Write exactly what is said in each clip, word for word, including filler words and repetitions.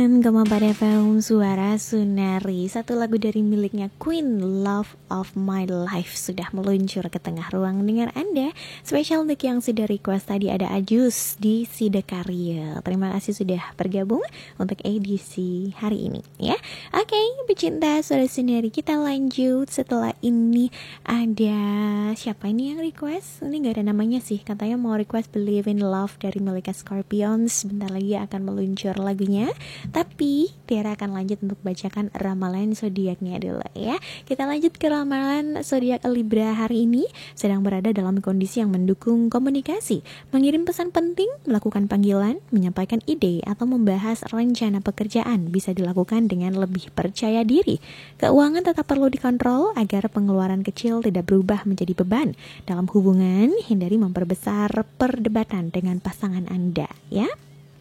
sembilan koma empat F M Suara Sunari. Satu lagu dari miliknya Queen, Love of My Life, sudah meluncur ke tengah ruang dengar Anda. Spesial untuk yang sudah request tadi ada Ajus di Sidakarya. Terima kasih sudah bergabung untuk edisi hari ini ya. Oke, pecinta Suara Sunari, kita lanjut. Setelah ini ada siapa ini yang request? Ini gak ada namanya sih. Katanya mau request Believe in Love dari miliknya Scorpions. Bentar lagi akan meluncur lagunya. Tapi Tiara akan lanjut untuk bacakan ramalan zodiaknya dulu ya. Kita lanjut ke ramalan zodiak Libra hari ini. Sedang berada dalam kondisi yang mendukung komunikasi, mengirim pesan penting, melakukan panggilan, menyampaikan ide atau membahas rencana pekerjaan bisa dilakukan dengan lebih percaya diri. Keuangan tetap perlu dikontrol agar pengeluaran kecil tidak berubah menjadi beban. Dalam hubungan, hindari memperbesar perdebatan dengan pasangan Anda ya.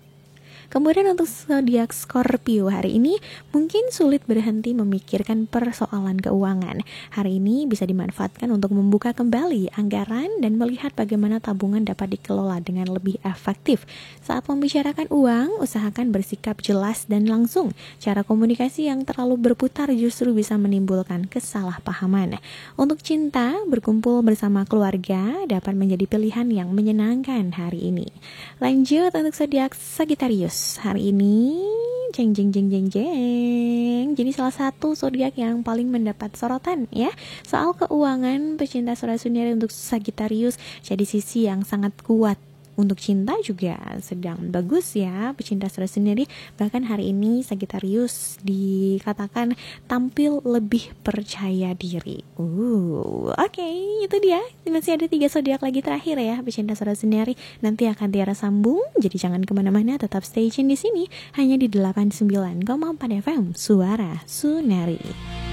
Kemudian untuk zodiak Scorpio hari ini mungkin sulit berhenti memikirkan persoalan keuangan. Hari ini bisa dimanfaatkan untuk membuka kembali anggaran dan melihat bagaimana tabungan dapat dikelola dengan lebih efektif. Saat membicarakan uang, usahakan bersikap jelas dan langsung. Cara komunikasi yang terlalu berputar justru bisa menimbulkan kesalahpahaman. Untuk cinta, berkumpul bersama keluarga dapat menjadi pilihan yang menyenangkan hari ini. Lanjut untuk zodiak Sagittarius. Hari ini jeng jeng jeng jeng jeng jadi salah satu zodiak yang paling mendapat sorotan ya. Soal keuangan, pecinta Suara Sunari untuk Sagittarius jadi sisi yang sangat kuat. Untuk cinta juga sedang bagus ya, pecinta Suara Sunari. Bahkan hari ini Sagittarius dikatakan tampil lebih percaya diri. Uh, oke, okay, itu dia. Masih ada tiga zodiak lagi terakhir ya, pecinta Suara Sunari. Nanti akan Tiara sambung, jadi jangan kemana-mana, tetap stay tune di sini hanya di delapan puluh sembilan koma empat F M Suara Sunari.